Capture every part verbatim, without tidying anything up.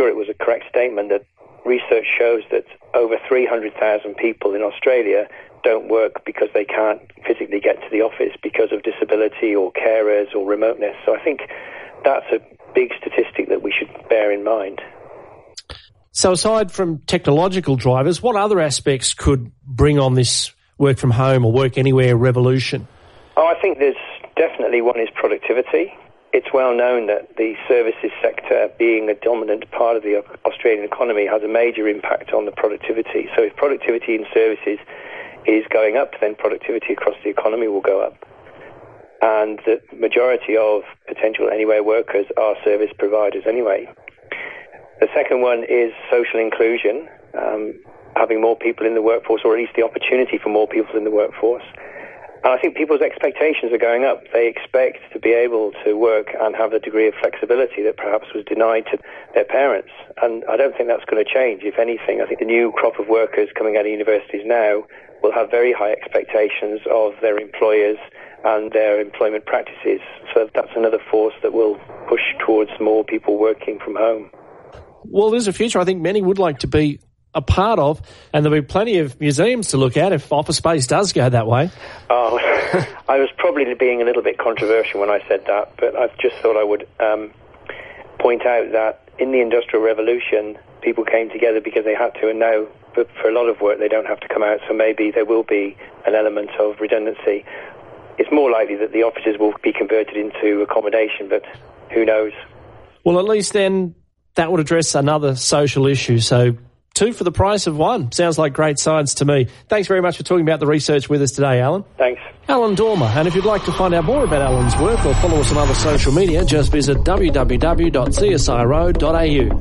sure it was a correct statement that research shows that over three hundred thousand people in Australia don't work because they can't physically get to the office because of disability or carers or remoteness. So I think that's a big statistic that we should bear in mind. So aside from technological drivers, what other aspects could bring on this work from home or work anywhere revolution? Oh, I think there's definitely one is productivity. It's well known that the services sector, being a dominant part of the Australian economy, has a major impact on the productivity. So if productivity in services is going up, then productivity across the economy will go up. And the majority of potential anywhere workers are service providers anyway. The second one is social inclusion, um, having more people in the workforce, or at least the opportunity for more people in the workforce. And I think people's expectations are going up. They expect to be able to work and have a degree of flexibility that perhaps was denied to their parents. And I don't think that's going to change. If anything, I think the new crop of workers coming out of universities now will have very high expectations of their employers and their employment practices. So that's another force that will push towards more people working from home. Well, there's a future I think many would like to be a part of, and there'll be plenty of museums to look at if office space does go that way. Oh, I was probably being a little bit controversial when I said that, but I just thought I would um, point out that in the Industrial Revolution, people came together because they had to, and now for, for a lot of work they don't have to come out, so maybe there will be an element of redundancy. It's more likely that the offices will be converted into accommodation, but who knows? Well, at least then that would address another social issue, so two for the price of one. Sounds like great science to me. Thanks very much for talking about the research with us today, Alan. Thanks. Alan Dormer. And if you'd like to find out more about Alan's work or follow us on other social media, just visit w w w dot c s i r o dot a u.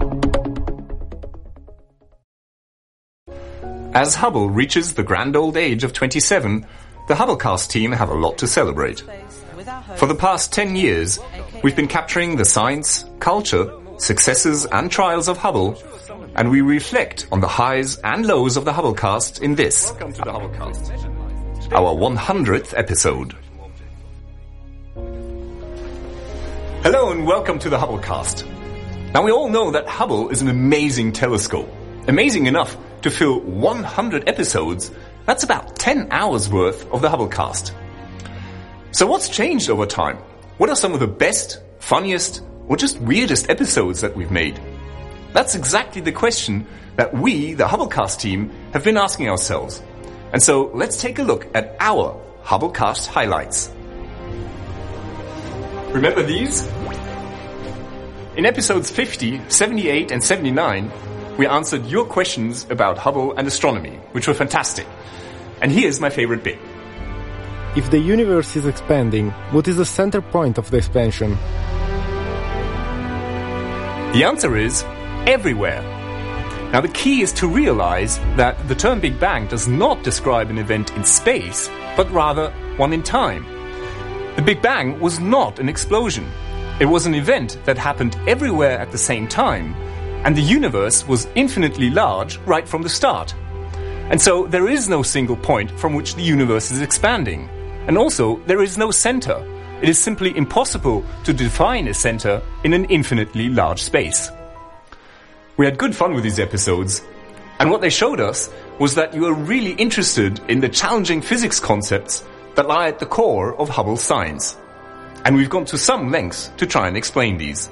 As Hubble reaches the grand old age of twenty-seven, the Hubblecast team have a lot to celebrate. For the past ten years, we've been capturing the science, culture, successes and trials of Hubble, and we reflect on the highs and lows of the Hubblecast in this, Welcome to the Hubblecast, our one hundredth episode. Hello and welcome to the Hubblecast. Now we all know that Hubble is an amazing telescope. Amazing enough to fill one hundred episodes. That's about ten hours worth of the Hubblecast. So what's changed over time? What are some of the best, funniest, or just weirdest episodes that we've made? That's exactly the question that we, the Hubblecast team, have been asking ourselves. And so let's take a look at our Hubblecast highlights. Remember these? In episodes fifty, seventy-eight and seventy-nine, we answered your questions about Hubble and astronomy, which were fantastic. And here's my favorite bit. If the universe is expanding, what is the center point of the expansion? The answer is everywhere. Now the key is to realize that the term Big Bang does not describe an event in space, but rather one in time. The Big Bang was not an explosion. It was an event that happened everywhere at the same time, and the universe was infinitely large right from the start. And so there is no single point from which the universe is expanding. And also, there is no center. It is simply impossible to define a center in an infinitely large space. We had good fun with these episodes, and what they showed us was that you are really interested in the challenging physics concepts that lie at the core of Hubble science. And we've gone to some lengths to try and explain these.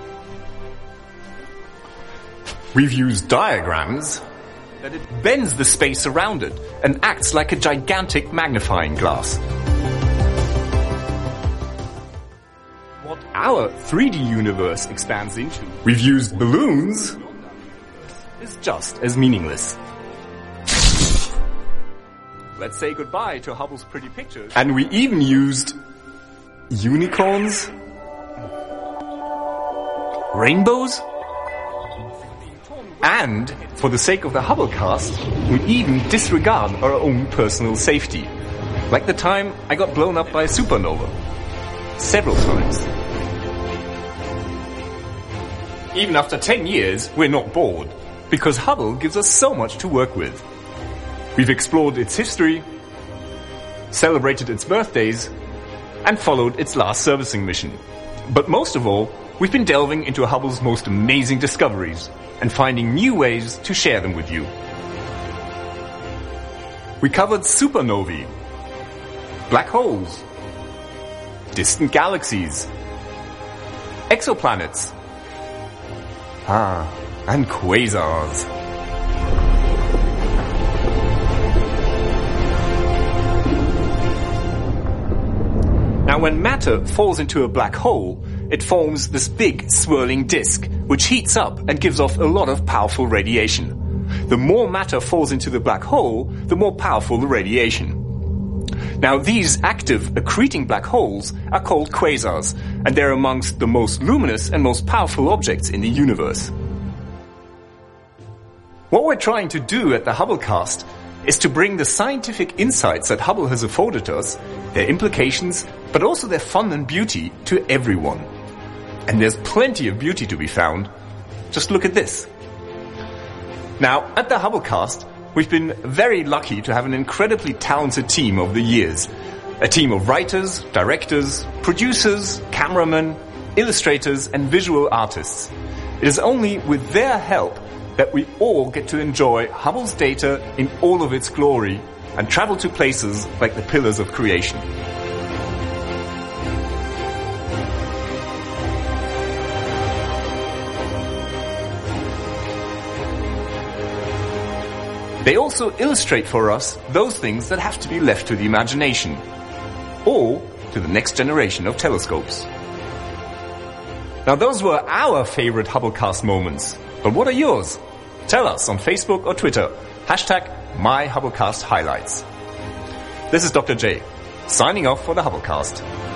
We've used diagrams that it bends the space around it and acts like a gigantic magnifying glass. What our three D universe expands into, we've used balloons, is just as meaningless. Let's say goodbye to Hubble's pretty pictures. And we even used unicorns, rainbows, and for the sake of the Hubblecast, we even disregard our own personal safety. Like the time I got blown up by a supernova. Several times. Even after ten years, we're not bored, because Hubble gives us so much to work with. We've explored its history, celebrated its birthdays, and followed its last servicing mission. But most of all, we've been delving into Hubble's most amazing discoveries and finding new ways to share them with you. We covered supernovae, black holes, distant galaxies, exoplanets, ah, and quasars. Now, when matter falls into a black hole, it forms this big swirling disk, which heats up and gives off a lot of powerful radiation. The more matter falls into the black hole, the more powerful the radiation. Now, these active accreting black holes are called quasars, and they're amongst the most luminous and most powerful objects in the universe. What we're trying to do at the Hubblecast is to bring the scientific insights that Hubble has afforded us, their implications, but also their fun and beauty to everyone. And there's plenty of beauty to be found. Just look at this. Now, at the Hubblecast, we've been very lucky to have an incredibly talented team over the years. A team of writers, directors, producers, cameramen, illustrators, and visual artists. It is only with their help that we all get to enjoy Hubble's data in all of its glory and travel to places like the Pillars of Creation. They also illustrate for us those things that have to be left to the imagination, or to the next generation of telescopes. Now, those were our favorite Hubblecast moments, but what are yours? Tell us on Facebook or Twitter, hashtag MyHubblecastHighlights. This is Doctor J, signing off for the Hubblecast.